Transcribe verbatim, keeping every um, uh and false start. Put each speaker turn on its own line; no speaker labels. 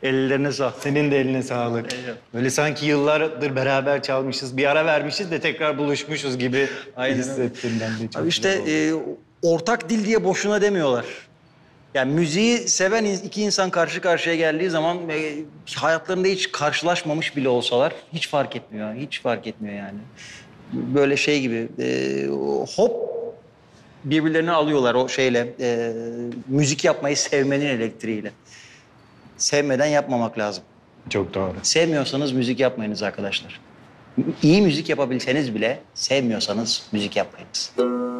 Ellerine sağlık.
Senin de eline sağlık.
Eyvallah.
Böyle sanki yıllardır beraber çalmışız, bir ara vermişiz de tekrar buluşmuşuz gibi
Aynen öyle.
hissettim ben de. Çok
Abi işte
güzel oldu.
e, ortak dil diye boşuna demiyorlar. Yani müziği seven in- iki insan karşı karşıya geldiği zaman e, hayatlarında hiç karşılaşmamış bile olsalar hiç fark etmiyor. Hiç fark etmiyor yani. Böyle şey gibi e, hop birbirlerini alıyorlar o şeyle. e, müzik yapmayı sevmenin elektriğiyle. Sevmeden yapmamak lazım.
Çok doğru.
Sevmiyorsanız müzik yapmayınız arkadaşlar. İyi müzik yapabilseniz bile sevmiyorsanız müzik yapmayınız.